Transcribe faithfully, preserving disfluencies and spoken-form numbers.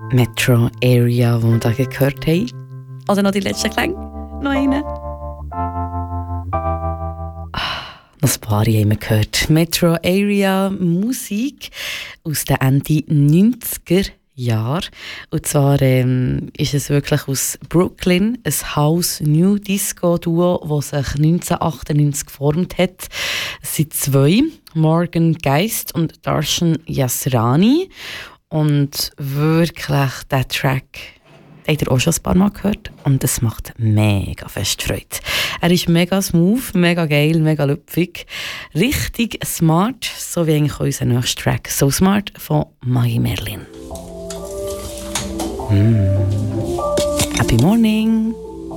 Metro Area, die wir da gehört haben. Oder noch die letzten Klänge? Noch einen? Ah, noch ein paar haben wir gehört. Metro Area Musik aus den Ende neunziger Jahre. Und zwar ähm, ist es wirklich aus Brooklyn, ein House New Disco Duo, das sich neunzehnhundertachtundneunzig geformt hat. Es sind zwei, Morgan Geist und Darshan Yasrani. Und wirklich, der Track, den habt ihr auch schon ein paar Mal gehört. Und es macht mega fest Freude. Er ist mega smooth, mega geil, mega lüpfig. Richtig smart, so wie eigentlich unser nächster Track. So Smart von Maggie Merlin. Mm. Happy morning!